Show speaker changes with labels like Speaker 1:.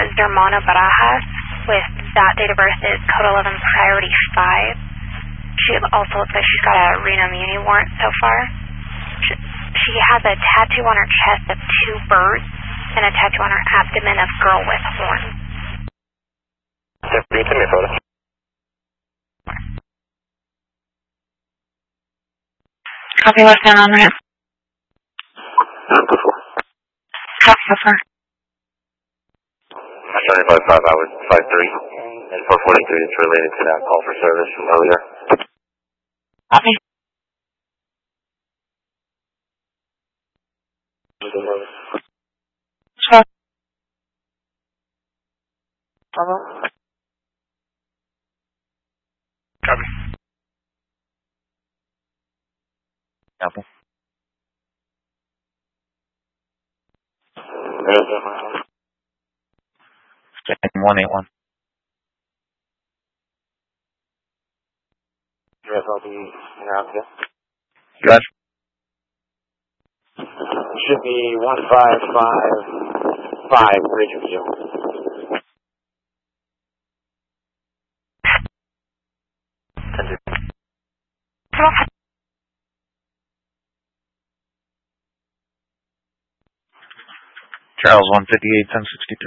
Speaker 1: Zermano Barajas with that date of birth is code 11 priority 5. She also looks like she's got a Reno Muni warrant so far. She has a tattoo on her chest of 2 birds and a tattoo on her abdomen of girl with horns.
Speaker 2: Send me a photo.
Speaker 3: Copy, what's down on ramp? Copy, so far.
Speaker 2: 75 hours, 53, and 443 is related to that call for service from earlier.
Speaker 3: Copy. Sure.
Speaker 4: Copy.
Speaker 2: Copy. 181. USLB, US. Should be 1555 Bridge View. Charles 158, 1062.